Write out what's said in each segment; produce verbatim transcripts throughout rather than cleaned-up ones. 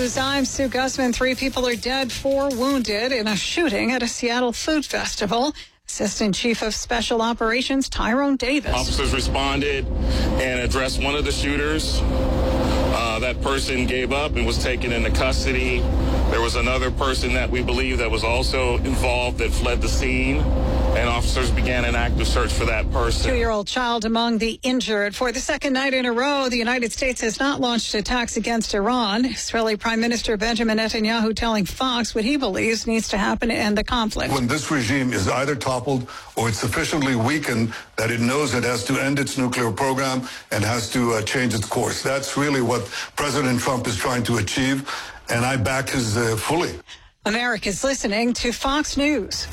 News. I'm Sue Guzman. Three people are dead, four wounded in a shooting at a Seattle food festival. Assistant Chief of Special Operations Tyrone Davis. Officers responded and addressed one of the shooters. Uh, that person gave up and was taken into custody. There was another person that we believe that was also involved that fled the scene, and officers began an active search for that person. Two-year-old child among the injured. For the second night in a row, the United States has not launched attacks against Iran. Israeli Prime Minister Benjamin Netanyahu telling Fox what he believes needs to happen to end the conflict. When this regime is either toppled or it's sufficiently weakened that it knows it has to end its nuclear program and has to uh, change its course. That's really what President Trump is trying to achieve, and I back his uh, fully. America's listening to Fox News.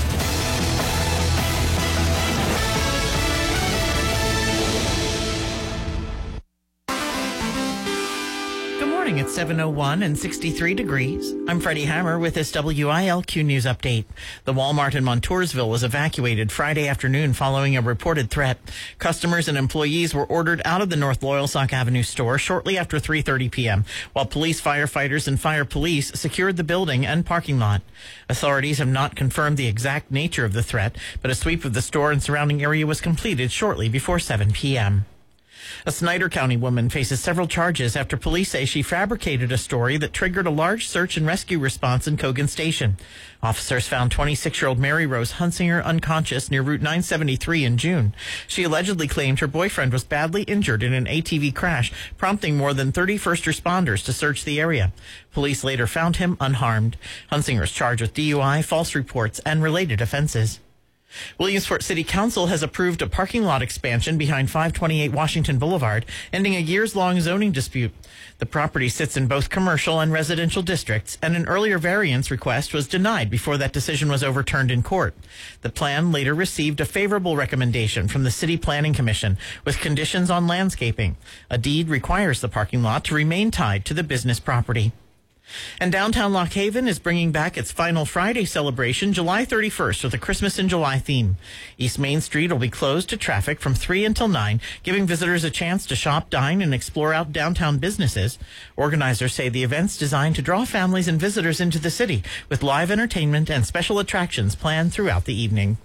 It's seven oh one and sixty-three degrees. I'm Freddie Hammer with this W I L Q News update. The Walmart in Montoursville was evacuated Friday afternoon following a reported threat. Customers and employees were ordered out of the North Loyalsock Avenue store shortly after three thirty p.m., while police, firefighters, and fire police secured the building and parking lot. Authorities have not confirmed the exact nature of the threat, but a sweep of the store and surrounding area was completed shortly before seven p.m. A Snyder County woman faces several charges after police say she fabricated a story that triggered a large search and rescue response in Cogan Station. Officers found twenty-six-year-old Mary Rose Hunsinger unconscious near Route nine seventy-three in June. She allegedly claimed her boyfriend was badly injured in an A T V crash, prompting more than thirty first responders to search the area. Police later found him unharmed. Hunsinger is charged with D U I, false reports, and related offenses. Williamsport City Council has approved a parking lot expansion behind five twenty-eight Washington Boulevard, ending a years-long zoning dispute. The property sits in both commercial and residential districts, and an earlier variance request was denied before that decision was overturned in court. The plan later received a favorable recommendation from the City Planning Commission with conditions on landscaping. A deed requires the parking lot to remain tied to the business property. And downtown Lock Haven is bringing back its final Friday celebration July thirty-first with a Christmas in July theme. East Main Street will be closed to traffic from three until nine, giving visitors a chance to shop, dine, and explore out downtown businesses. Organizers say the event's designed to draw families and visitors into the city with live entertainment and special attractions planned throughout the evening.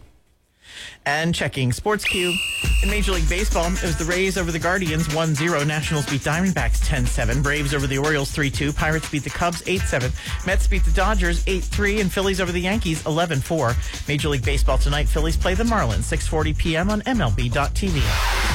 And checking Sports Q. In Major League Baseball, it was the Rays over the Guardians one zero. Nationals beat Diamondbacks ten seven. Braves over the Orioles three two. Pirates beat the Cubs eight seven. Mets beat the Dodgers eight three. And Phillies over the Yankees eleven four. Major League Baseball tonight, Phillies play the Marlins six forty p.m. on M L B dot T V.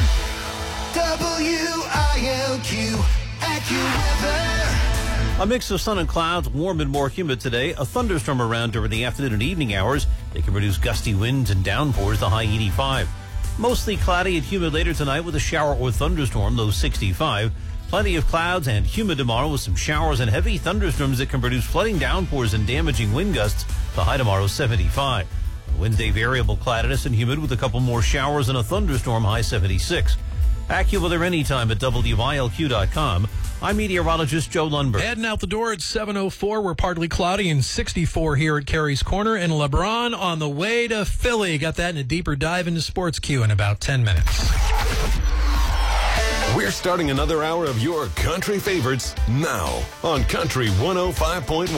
W I L Q AccuWeather. A mix of sun and clouds, warm and more humid today. A thunderstorm around during the afternoon and evening hours. They can produce gusty winds and downpours, the high eighty-five. Mostly cloudy and humid later tonight with a shower or thunderstorm, low sixty-five. Plenty of clouds and humid tomorrow with some showers and heavy thunderstorms that can produce flooding downpours and damaging wind gusts. The high tomorrow, seventy-five. Wednesday, variable cloudiness and humid with a couple more showers and a thunderstorm, high seventy-six. AccuWeather anytime at W I L Q dot com. I'm meteorologist Joe Lundberg. Heading out the door at seven oh four. We're partly cloudy and sixty-four here at Carey's Corner. And LeBron on the way to Philly. Got that in a deeper dive into Sports Q in about ten minutes. We're starting another hour of your country favorites now on Country one oh five point one.